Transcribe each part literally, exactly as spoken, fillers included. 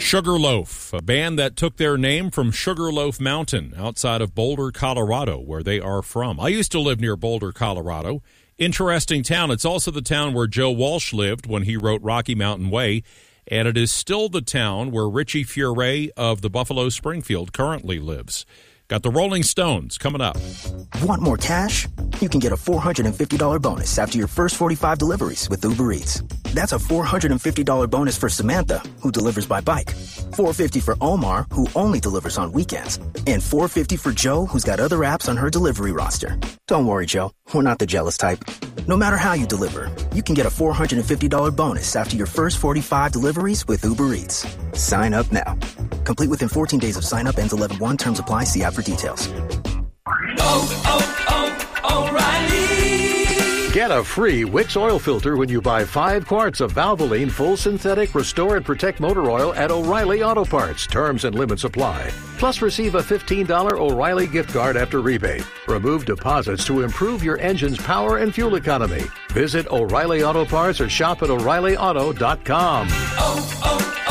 Sugarloaf, a band that took their name from Sugarloaf Mountain outside of Boulder, Colorado, where they are from. I used to live near Boulder, Colorado. Interesting town. It's also the town where Joe Walsh lived when he wrote Rocky Mountain Way, and it is still the town where Richie Furay of the Buffalo Springfield currently lives. Got the Rolling Stones coming up. Want more cash? You can get a four hundred fifty dollars bonus after your first forty-five deliveries with Uber Eats. That's a four hundred fifty dollars bonus for Samantha, who delivers by bike. four hundred fifty dollars for Omar, who only delivers on weekends. And four hundred fifty dollars for Joe, who's got other apps on her delivery roster. Don't worry, Joe. We're not the jealous type. No matter how you deliver, you can get a four hundred fifty dollars bonus after your first forty-five deliveries with Uber Eats. Sign up now. Complete within fourteen days of sign up. Ends eleven one. Terms apply. See app for details. Oh, oh, oh, O'Reilly. Get a free Wix oil filter when you buy five quarts of Valvoline Full Synthetic Restore and Protect Motor Oil at O'Reilly Auto Parts. Terms and limits apply. Plus, receive a fifteen dollars O'Reilly gift card after rebate. Remove deposits to improve your engine's power and fuel economy. Visit O'Reilly Auto Parts or shop at O'Reilly Auto dot com. Oh,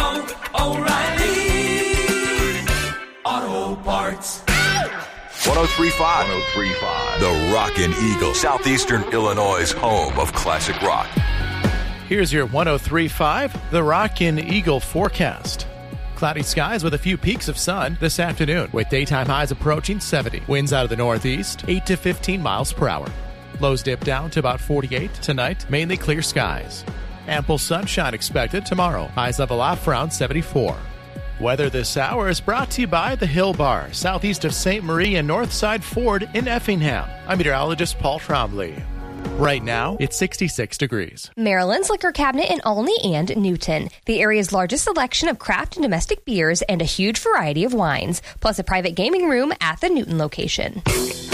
oh, oh, O'Reilly Auto Parts. one oh three point five. one oh three point five. The Rockin' Eagle, Southeastern Illinois' home of classic rock. Here's your one oh three point five, the Rockin' Eagle forecast. Cloudy skies with a few peaks of sun this afternoon, with daytime highs approaching seventy. Winds out of the northeast, eight to fifteen miles per hour. Lows dip down to about forty-eight tonight, mainly clear skies. Ample sunshine expected tomorrow. Highs level off around seventy-four. Weather this hour is brought to you by the Hill Bar, southeast of Saint Marie and Northside Ford in Effingham. I'm meteorologist Paul Trombley. Right now, it's sixty-six degrees. Maryland's Liquor Cabinet in Olney and Newton. The area's largest selection of craft and domestic beers and a huge variety of wines, plus a private gaming room at the Newton location.